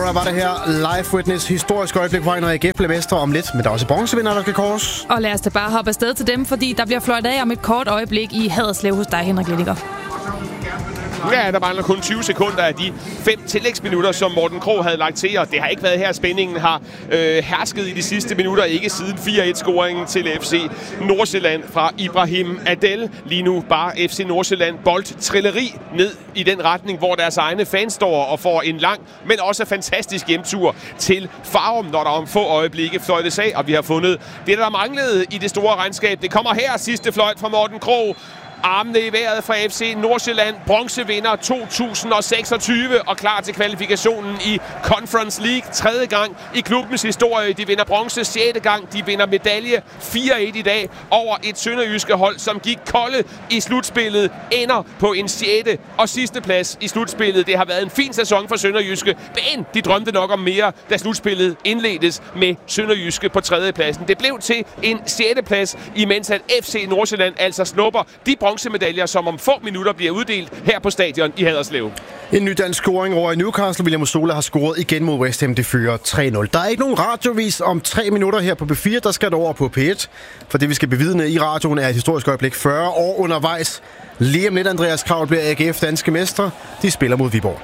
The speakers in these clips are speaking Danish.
Pantera var det her. Live Witness, historisk øjeblik på når AGF blev mestre om lidt, men der er også bronzevinder, der skal kors. Og lad os da bare hoppe afsted til dem, fordi der bliver fløjtet af om et kort øjeblik i Haderslev hos dig, Henrik Liniger. Ja, der mangler kun 20 sekunder af de 5 tillægsminutter, som Morten Krogh havde lagt til, og det har ikke været her. Spændingen har hersket i de sidste minutter, ikke siden 4-1-scoringen til FC Nordsjælland fra Ibrahim Adel. Lige nu bare FC Nordsjælland boldtrilleri ned i den retning, hvor deres egne fans står og får en lang, men også fantastisk hjemtur til Farum, når der om få øjeblikke fløjtes af, og vi har fundet det, der manglede i det store regnskab. Det kommer her, sidste fløjt fra Morten Krogh. Armene i vejret fra FC Nordsjælland. Bronzevinder 2026 og klar til kvalifikationen i Conference League. 3. gang i klubbens historie. De vinder bronze 6. gang. De vinder medalje 4-1 i dag over et sønderjyske hold, som gik kolde i slutspillet. Ender på en 6. og sidste plads i slutspillet. Det har været en fin sæson for sønderjyske, men de drømte nok om mere, da slutspillet indledes med sønderjyske på 3. pladsen. Det blev til en 6. plads, imens at FC Nordsjælland altså snupper de bronzemedaljer, som om få minutter bliver uddelt her på stadion i Haderslev. En ny dansk scoring over i Newcastle. William Sola har scoret igen mod West Ham. Det fører 3-0. Der er ikke nogen radiovis om 3 minutter her på B4. Der skal det over på P1. For det, vi skal bevidne i radioen, er et historisk øjeblik 40 år undervejs. Lige om lidt, Andreas Kravl, bliver AGF danske mestre. De spiller mod Viborg.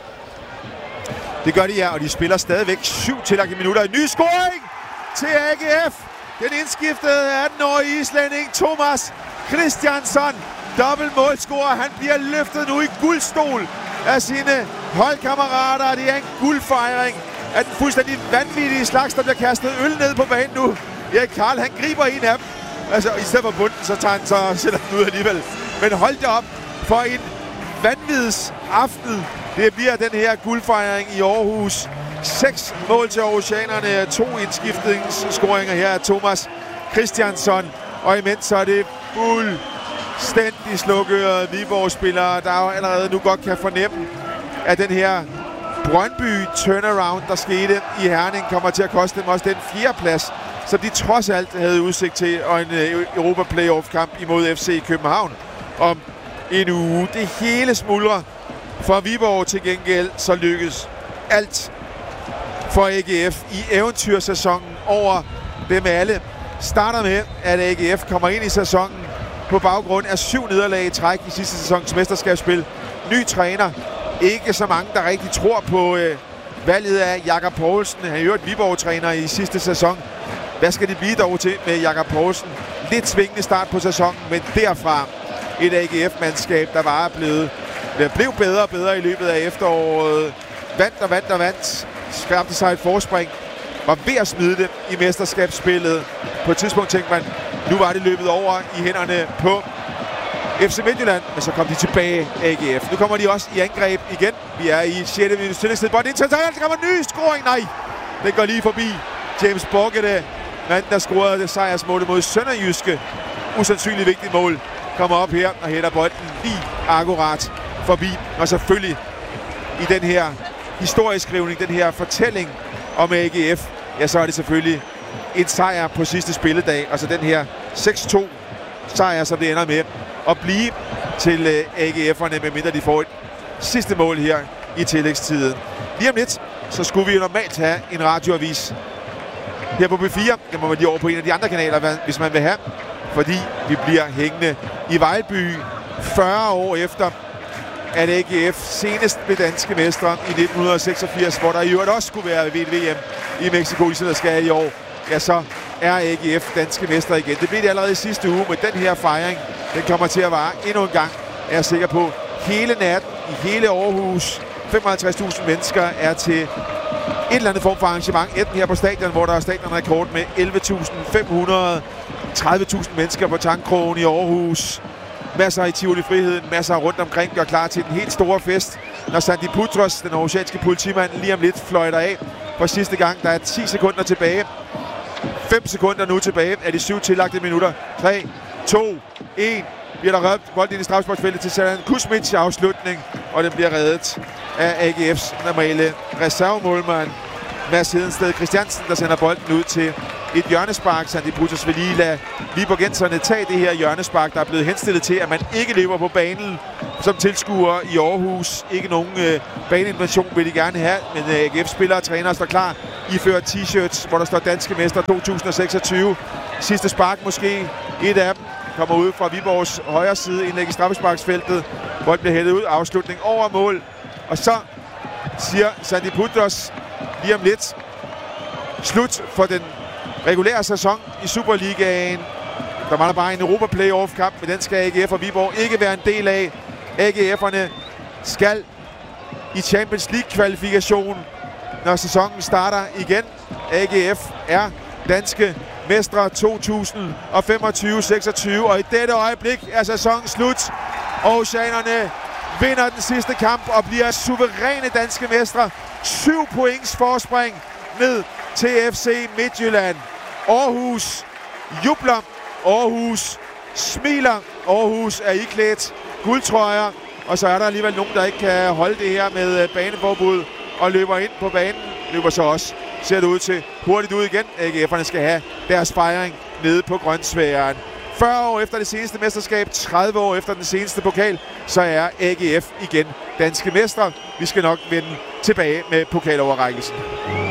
Det gør de, ja, og de spiller stadigvæk 7 tillagte minutter. En ny scoring til AGF. Den indskiftede 18-årige islænding Thomas Christiansson. Dobbelt målscorer. Han bliver løftet nu i guldstol af sine holdkammerater. Det er en guldfejring af den fuldstændig vanvittige slags, der bliver kastet øl ned på banen nu. Erik Karl, han griber en af dem. Altså, i stedet for bunden, så sætter han ud alligevel. Men hold da op for en vanvids aften. Det bliver den her guldfejring i Aarhus. 6 mål til aarhusianerne. 2 indskiftningsscoringer her af Thomas Christiansson. Og imens så er det fuldstændig slukkede Viborg-spillere, der jo allerede nu godt kan fornemme, at den her Brøndby turnaround, der skete i Herning, kommer til at koste dem også den 4. plads, som de trods alt havde udsigt til, og en Europa-playoff-kamp imod FC København om en uge. Det hele smuldrer for Viborg. Til gengæld så lykkes alt for AGF i eventyrsæsonen over dem alle. Starter med, at AGF kommer ind i sæsonen på baggrund af 7 nederlag i træk i sidste sæsons mesterskabsspil. Ny træner. Ikke så mange, der rigtig tror på valget af Jakob Poulsen. Han er jo et Viborg-træner i sidste sæson. Hvad skal det blive dog til med Jakob Poulsen? Lidt svingende start på sæsonen, men derfra et AGF-mandskab, der var blev bedre og bedre i løbet af efteråret. Vandt. Skabte sig et forspring. Var ved at smide det i mesterskabsspillet. På et tidspunkt tænkte man, nu var det løbet over i hænderne på FC Midtjylland, men så kom de tilbage, AGF. Nu kommer de også i angreb igen. Vi er i 6. minut tillægstid. Bold ind til der kommer en ny scoring. Nej, den går lige forbi. James Borgette, manden der scorede det sejrsmål mod Sønderjyske. Usandsynligt vigtigt mål. Kommer op her og hætter bolden lige akkurat forbi. Og selvfølgelig i den her historieskrivning, den her fortælling om AGF, ja, så er det selvfølgelig en sejr på sidste spilledag. Altså den her 6-2 sejr, som det ender med at blive til AGF'erne, medmindre de får et sidste mål her i tillægstiden. Lige om lidt, så skulle vi jo normalt have en radioavis her på B4. Det må man lige over på en af de andre kanaler, hvis man vil have. Fordi vi bliver hængende i Vejlby 40 år efter, at AGF senest blev danske mestre i 1986, hvor der i øvrigt også skulle være ved VM i Mexico, ligesom der skal i år. Ja, så er AGF danske mestre igen. Det blev det allerede i sidste uge, men den her fejring, den kommer til at vare endnu en gang, er jeg sikker på. Hele natten i hele Aarhus, 55.000 mennesker er til et eller andet form for arrangement. Enten her på stadion, hvor der er stadionrekord med 11.500, 30.000 mennesker på Tankkrogen i Aarhus. Masser i Tivoli Friheden, masser rundt omkring, gør klar til den helt store fest, når Sandy Putros, den aarhusianske politimand, lige om lidt fløjter af for sidste gang. Der er 10 sekunder tilbage. 5 sekunder nu tilbage af de 7 tillagte minutter. 3, 2, 1. Bliver der røbt bolden ind i strafsparksfeltet til Saran Kuzmic afslutning, og den bliver reddet af AGF's normale reservemålmand Mads Hedensted Christiansen, der sender bolden ud til et hjørnespark. Sandy Putos vil lige lade viborgenserne tage det her hjørnespark, der er blevet henstillet til, at man ikke løber på banen som tilskuer i Aarhus. Ikke nogen baneinvasion vil de gerne have, men AGF-spillere og trænere står klar. I fører t-shirts, hvor der står danske mester 2026. Sidste spark måske. Et af dem kommer ud fra Viborgs højre side, indlæg i straffesparksfeltet. Bolden bliver hældet ud, afslutning over mål. Og så siger Sandy Putos lige om lidt slut for den regulære sæson i Superligaen. Der mangler bare en Europa-playoff-kamp, men den skal AGF og Viborg ikke være en del af. AGF'erne skal i Champions League-kvalifikation, når sæsonen starter igen. AGF er danske mestre 2025-26, og i dette øjeblik er sæsonen slut. Oceanerne vinder den sidste kamp og bliver suveræne danske mestre. 7 points forspring ned til FC Midtjylland. Aarhus jubler. Aarhus smiler. Aarhus er iklædt guldtrøjer. Og så er der alligevel nogen, der ikke kan holde det her med baneforbud og løber ind på banen. Løber så også, ser det ud til, hurtigt ud igen. AGF'erne skal have deres fejring nede på Grønsværen. 40 år efter det seneste mesterskab, 30 år efter den seneste pokal, så er AGF igen danske mestre. Vi skal nok vende tilbage med pokaloverrækkelsen.